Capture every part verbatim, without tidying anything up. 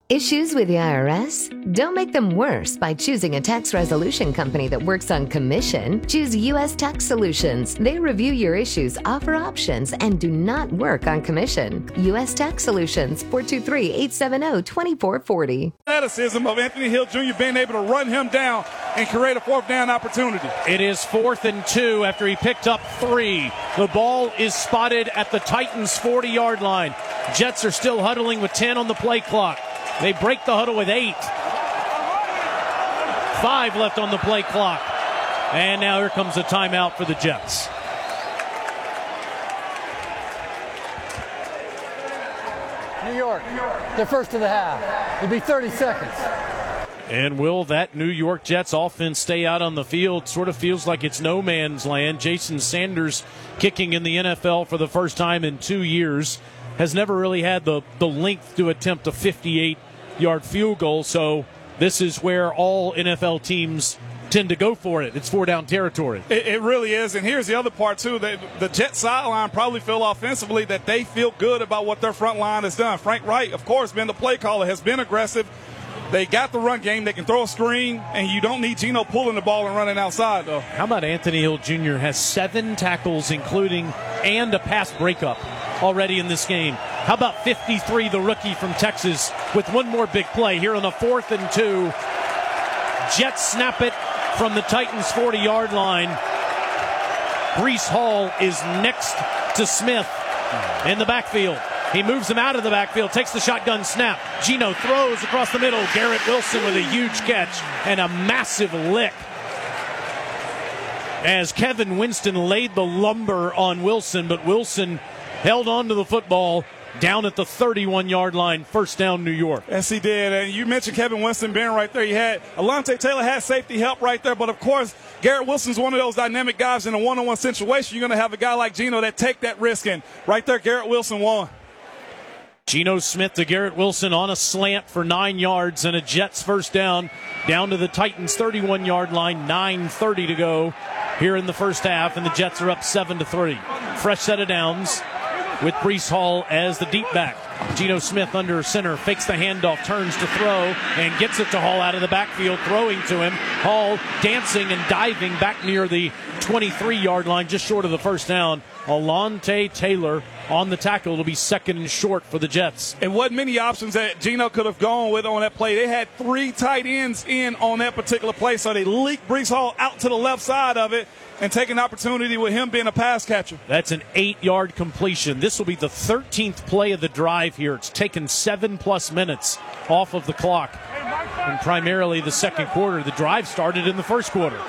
Issues with the I R S? Don't make them worse by choosing a tax resolution company that works on commission. Choose U S Tax Solutions. They review your issues, offer options, and do not work on commission. U S Tax Solutions, four two three, eight seven zero, two four four zero. Athleticism of Anthony Hill Junior being able to run him down and create a fourth down opportunity. It is fourth and two after he picked up three. The ball is spotted at the Titans' forty-yard line. Jets are still huddling with ten on the play clock. They break the huddle with eight. Five left on the play clock. And now here comes a timeout for the Jets. New York, they're first of the half. It'll be thirty seconds. And will that New York Jets offense stay out on the field? Sort of feels like it's no man's land. Jason Sanders, kicking in the N F L for the first time in two years, has never really had the, the length to attempt a fifty-eight-yard field goal. So this is where all N F L teams tend to go for it. It's four-down territory. It, it really is. And here's the other part, too. That the Jets sideline probably feel offensively that they feel good about what their front line has done. Frank Wright, of course, being the play caller, has been aggressive. They got the run game. They can throw a screen, and you don't need Geno pulling the ball and running outside, though. How about Anthony Hill Junior has seven tackles, including and a pass breakup already in this game. How about fifty-three, the rookie from Texas, with one more big play here on the fourth and two. Jets snap it from the Titans' forty-yard line. Breece Hall is next to Smith in the backfield. He moves him out of the backfield, takes the shotgun snap. Geno throws across the middle. Garrett Wilson with a huge catch and a massive lick, as Kevin Winston laid the lumber on Wilson, but Wilson held on to the football down at the thirty-one-yard line. First down, New York. Yes, he did. And you mentioned Kevin Winston being right there. You had Alontae Taylor had safety help right there, but of course, Garrett Wilson's one of those dynamic guys in a one-on-one situation. You're going to have a guy like Geno that take that risk, and right there, Garrett Wilson won. Geno Smith to Garrett Wilson on a slant for nine yards and a Jets first down, down to the Titans' thirty-one-yard line. nine thirty to go here in the first half, and the Jets are up seven to three. Fresh set of downs with Breece Hall as the deep back. Geno Smith under center, fakes the handoff, turns to throw, and gets it to Hall out of the backfield, throwing to him. Hall dancing and diving back near the twenty-three-yard line, just short of the first down. Alontae Taylor on the tackle. It'll be second and short for the Jets. And what many options that Geno could have gone with on that play. They had three tight ends in on that particular play, so they leaked Breece Hall out to the left side of it and take an opportunity with him being a pass catcher. That's an eight-yard completion. This will be the thirteenth play of the drive here. It's taken seven-plus minutes off of the clock, and primarily the second quarter. The drive started in the first quarter.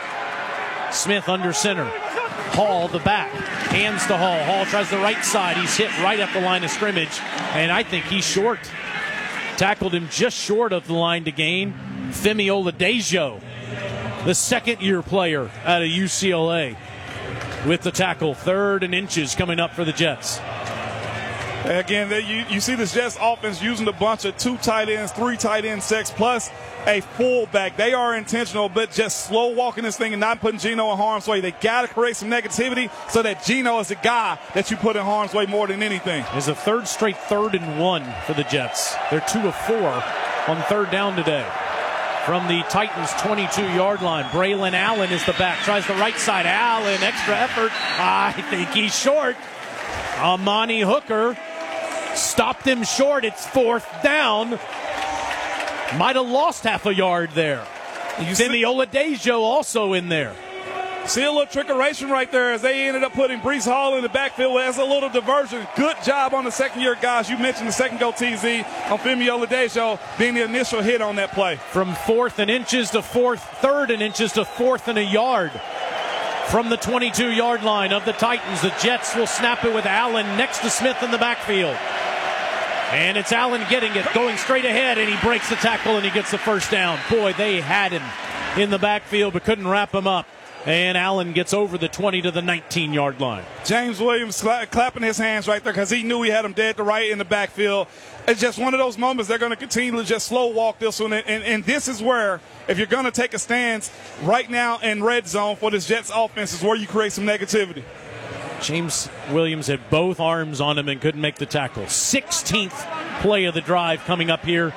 Smith under center. Hall, the back, hands to Hall. Hall tries the right side. He's hit right at the line of scrimmage, and I think he's short. Tackled him just short of the line to gain. Femi Oladejo, the second-year player out of U C L A, with the tackle. Third and inches coming up for the Jets. Again, you, you see this Jets offense using a bunch of two tight ends, three tight end sets, plus a fullback. They are intentional, but just slow walking this thing and not putting Geno in harm's way. They got to create some negativity so that Geno is the guy that you put in harm's way more than anything. It's a third straight third and one for the Jets. They're two of four on third down today. From the Titans' twenty-two-yard line, Braylon Allen is the back. Tries the right side. Allen, extra effort. I think he's short. Amani Hooker stopped him short. It's fourth down. Might have lost half a yard there. Femi Oladejo also in there. See a little trickeration right there as they ended up putting Breece Hall in the backfield as a little diversion. Good job on the second-year guys. You mentioned the second go T Z on Femi Oladejo being the initial hit on that play. From fourth and inches to fourth, third and inches to fourth and a yard. From the twenty-two-yard line of the Titans, the Jets will snap it with Allen next to Smith in the backfield. And it's Allen getting it, going straight ahead, and he breaks the tackle and he gets the first down. Boy, they had him in the backfield but couldn't wrap him up. And Allen gets over the twenty to the nineteen-yard line. James Williams cla- clapping his hands right there because he knew he had him dead to right in the backfield. It's just one of those moments they're going to continue to just slow walk this one. And, and, and this is where, if you're going to take a stance right now in red zone for this Jets offense, is where you create some negativity. James Williams had both arms on him and couldn't make the tackle. sixteenth play of the drive coming up here